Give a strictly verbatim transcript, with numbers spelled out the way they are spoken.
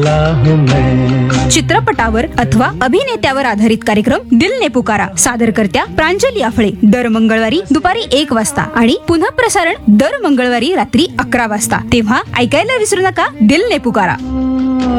चित्रपटावर अथवा अभिनेत्यावर आधारित कार्यक्रम दिल ने पुकारा सादरकर्त्या प्रांजली आफळे दर मंगळवारी दुपारी एक वाजता आणि पुन्हा प्रसारण दर मंगळवारी रात्री अकरा वाजता. तेव्हा ऐकायला विसरू नका दिल ने पुकारा.